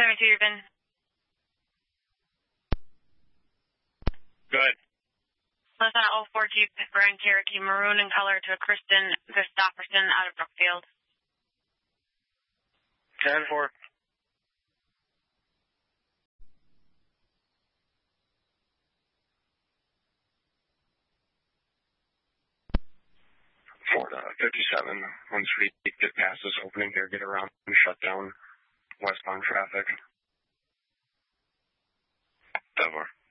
72, you've been. Good. Listen, 04 Jeep Grand Cherokee, maroon in color to Kristen Gustafson out of Brookfield. 10-4. Ford 57. Once we get past this opening here, get around and shut down westbound traffic. 10-4.